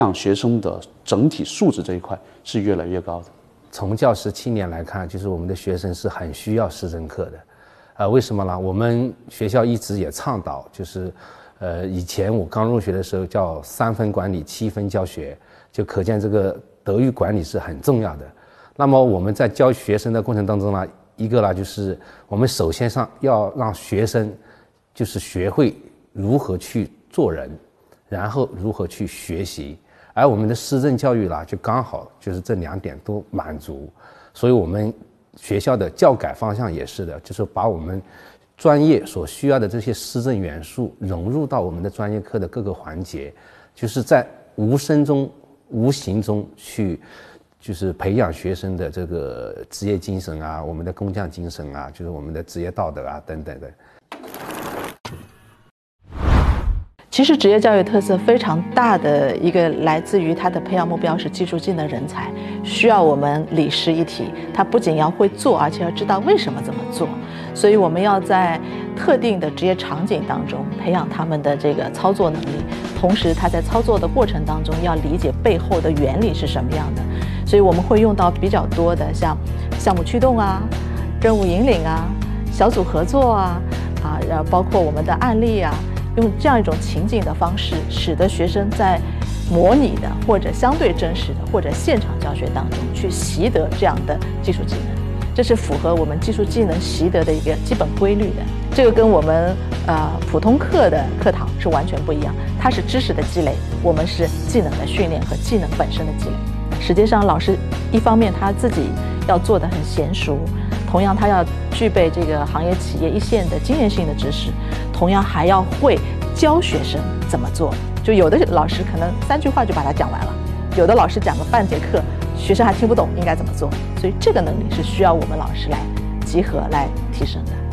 让学生的整体素质这一块是越来越高的。 从教师青年来看，就是我们的学生是很需要师政课的。为什么呢？我们学校一直也倡导，就是以前我刚入学的时候叫3分管理7分教学，就可见这个德育管理是很重要的。那么我们在教学生的过程当中呢，一个呢就是我们首先要让学生就是学会如何去做人，然后如何去学习。而我们的师政教育啦，就刚好就是这2点都满足，所以我们学校的教改方向也是的，就是把我们专业所需要的这些师政元素融入到我们的专业课的各个环节，就是在无声中、无形中去，就是培养学生的这个职业精神啊，我们的工匠精神啊，就是我们的职业道德啊等等的。 其实职业教育特色非常大的一个来自于它的培养目标是技术技能人才，需要我们理师一体，他不仅要会做，而且要知道为什么这么做。所以我们要在特定的职业场景当中培养他们的这个操作能力，同时他在操作的过程当中要理解背后的原理是什么样的。所以我们会用到比较多的像项目驱动啊、任务引领啊、小组合作啊，包括我们的案例啊，用这样一种情景的方式，使得学生在模拟的或者相对真实的或者现场教学当中去习得这样的技术技能，这是符合我们技术技能习得的一个基本规律的。这个跟我们普通课的课堂是完全不一样，它是知识的积累，我们是技能的训练和技能本身的积累。实际上，老师一方面他自己要做得很娴熟，同样他要具备这个行业企业一线的经验性的知识，同样还要会教学生怎么做。就有的老师可能3句话就把它讲完了，有的老师讲个半节课，学生还听不懂应该怎么做。所以这个能力是需要我们老师来集合来提升的。